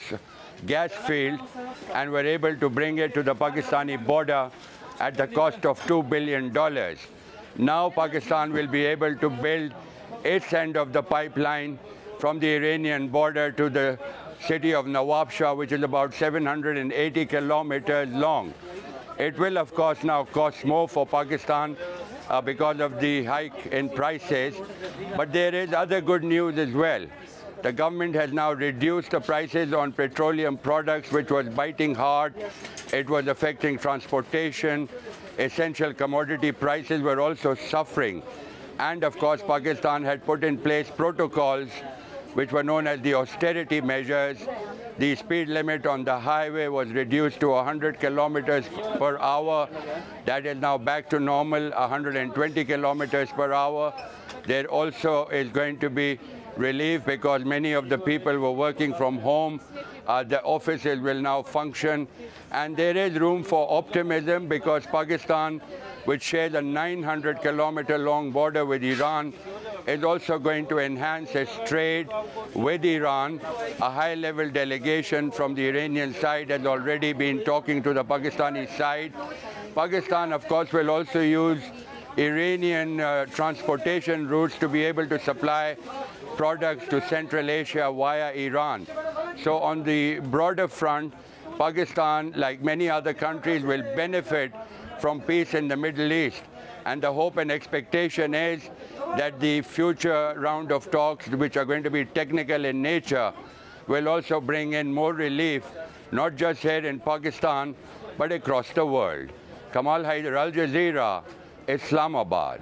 gas field and were able to bring it to the Pakistani border at the cost of $2 billion. Now Pakistan will be able to build its end of the pipeline from the Iranian border to the city of Nawabshah, which is about 780 kilometers long. It will, of course, now cost more for Pakistan because of the hike in prices, but there is other good news as well. The government has now reduced the prices on petroleum products, which was biting hard. It was affecting transportation. Essential commodity prices were also suffering. And of course, Pakistan had put in place protocols which were known as the austerity measures. The speed limit on the highway was reduced to 100 kilometers per hour. That is now back to normal, 120 kilometers per hour. There also is going to be relief because many of the people were working from home. The offices will now function. And there is room for optimism because Pakistan, which shares a 900-kilometer-long border with Iran, is also going to enhance its trade with Iran. A high-level delegation from the Iranian side has already been talking to the Pakistani side. Pakistan, of course, will also use Iranian transportation routes to be able to supply products to Central Asia via Iran. So on the broader front, Pakistan, like many other countries, will benefit from peace in the Middle East. And the hope and expectation is that the future round of talks, which are going to be technical in nature, will also bring in more relief, not just here in Pakistan, but across the world. Kamal Haider, Al Jazeera, Islamabad.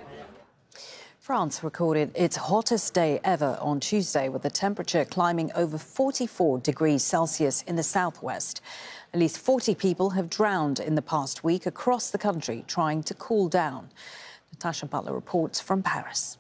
France recorded its hottest day ever on Tuesday, with the temperature climbing over 44 degrees Celsius in the southwest. At least 40 people have drowned in the past week across the country trying to cool down. Natasha Butler reports from Paris.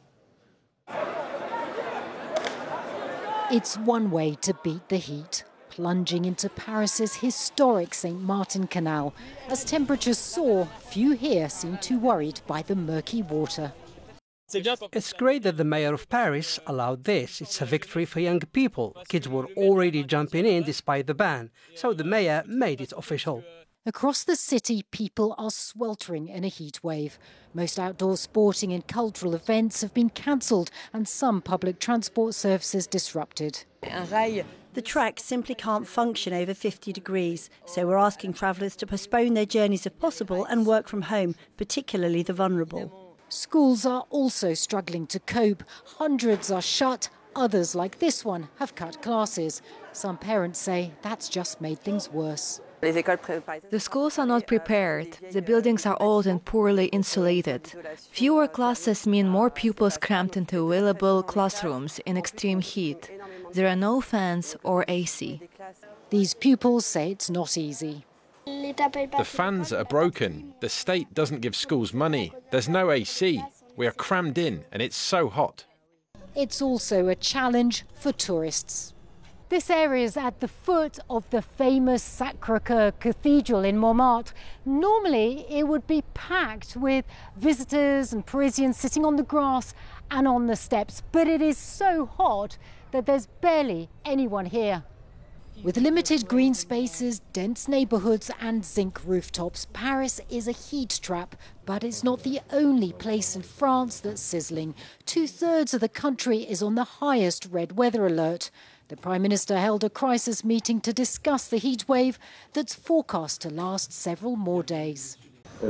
It's one way to beat the heat, plunging into Paris's historic St. Martin Canal. As temperatures soar, few here seem too worried by the murky water. It's great that the mayor of Paris allowed this. It's a victory for young people. Kids were already jumping in despite the ban, so the mayor made it official. Across the city, people are sweltering in a heat wave. Most outdoor sporting and cultural events have been cancelled and some public transport services disrupted. The track simply can't function over 50 degrees, so we're asking travellers to postpone their journeys if possible and work from home, particularly the vulnerable. Schools are also struggling to cope. Hundreds are shut. Others, like this one, have cut classes. Some parents say that's just made things worse. The schools are not prepared. The buildings are old and poorly insulated. Fewer classes mean more pupils cramped into available classrooms in extreme heat. There are no fans or AC. These pupils say it's not easy. The fans are broken. The state doesn't give schools money. There's no AC. We are crammed in and it's so hot. It's also a challenge for tourists. This area is at the foot of the famous Sacré-Cœur Cathedral in Montmartre. Normally it would be packed with visitors and Parisians sitting on the grass and on the steps, but it is so hot that there's barely anyone here. With limited green spaces, dense neighbourhoods and zinc rooftops, Paris is a heat trap. But it's not the only place in France that's sizzling. 2/3 of the country is on the highest red weather alert. The Prime Minister held a crisis meeting to discuss the heat wave that's forecast to last several more days.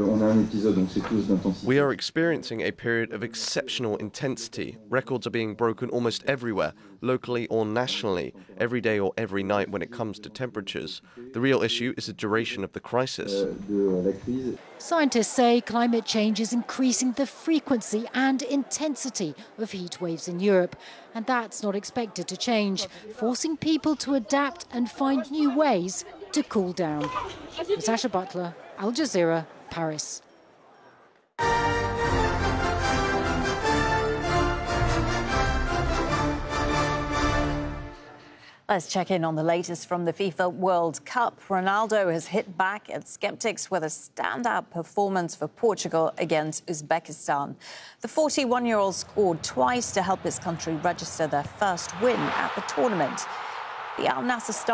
We are experiencing a period of exceptional intensity. Records are being broken almost everywhere, locally or nationally, every day or every night when it comes to temperatures. The real issue is the duration of the crisis. Scientists say climate change is increasing the frequency and intensity of heat waves in Europe. And that's not expected to change, forcing people to adapt and find new ways to cool down. Natasha Butler, Al Jazeera, Paris. Let's check in on the latest from the FIFA World Cup. Ronaldo has hit back at skeptics with a standout performance for Portugal against Uzbekistan. The 41-year-old scored twice to help his country register their first win at the tournament. The Al Nassr star